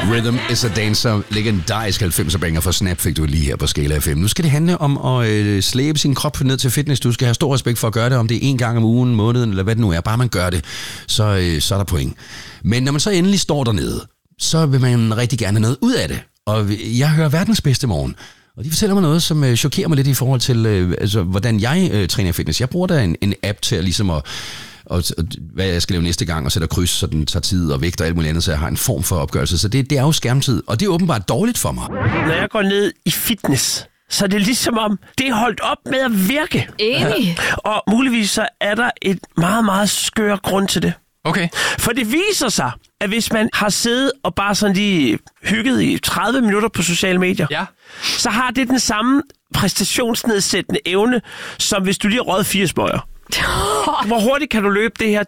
Rhythm is a Dancer, legendarisk 90'er banger for Snap, fik du lige her på Skala FM. Nu skal det handle om at slæbe sin krop ned til fitness. Du skal have stor respekt for at gøre det, om det er en gang om ugen, måneden, eller hvad det nu er. Bare man gør det, så er der point. Men når man så endelig står dernede, så vil man rigtig gerne have noget ud af det. Og jeg hører verdens bedste morgen. Og de fortæller mig noget, som chokerer mig lidt i forhold til, hvordan jeg træner fitness. Jeg bruger da en app til at ligesom og hvad jeg skal lave næste gang, og sætter kryds, så den tager tid og vægt og alt muligt andet, så jeg har en form for opgørelse. Så det er jo skærmtid, og det er åbenbart dårligt for mig. Når jeg går ned i fitness, så er det ligesom om, det er holdt op med at virke. Enig. Og muligvis så er der et meget, meget skør grund til det. Okay. For det viser sig, at hvis man har siddet og bare sådan lige hygget i 30 minutter på sociale medier, så har det den samme præstationsnedsættende evne, som hvis du lige har røget 4 smøger. Hvor hurtigt kan du løbe det her?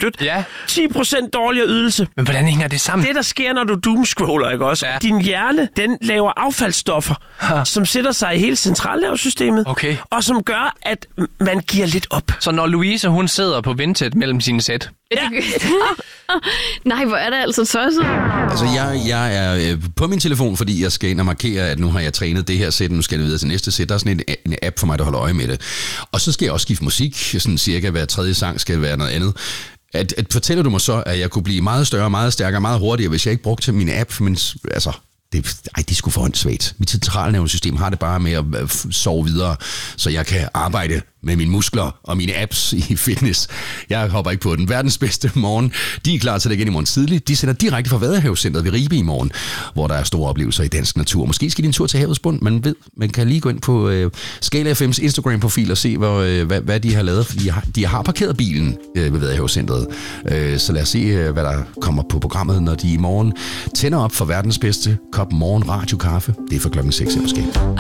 10% dårligere ydelse. Men hvordan hænger det sammen? Det, der sker, når du doomscroller, ikke også? Ja. Din hjerne, den laver affaldsstoffer, som sætter sig i hele centralnervesystemet, og som gør, at man giver lidt op. Så når Louise, hun sidder på ventet mellem sine sæt? Ja. Nej, hvor er det altså tosset. Altså, jeg er på min telefon, fordi jeg skal ind og markere, at nu har jeg trænet det her sæt, nu skal jeg videre til næste sæt. Der er sådan en app for mig, der holder øje med det. Og så skal jeg også skifte musik, sådan cirka hver tredje sang skal være noget andet. At fortæller du mig så, at jeg kunne blive meget større, meget stærkere, meget hurtigere, hvis jeg ikke brugte min app, men altså... det er sgu for svagt. Mit centralnervesystem har det bare med at sove videre, så jeg kan arbejde med mine muskler og mine apps i fitness. Jeg hopper ikke på den. Verdens bedste morgen. De er klar til det igen i morgen tidligt. De sender direkte fra Vadehavscentret ved Ribe i morgen, hvor der er store oplevelser i dansk natur. Måske skal de en tur til havets bund. Man kan lige gå ind på Skala FM's Instagram-profil og se, hvad de har lavet. De har parkeret bilen ved Vadehavscentret. Så lad os se, hvad der kommer på programmet, når de i morgen tænder op for verdens bedste kop morgen radiokaffe. Det er for klokken 6 måske.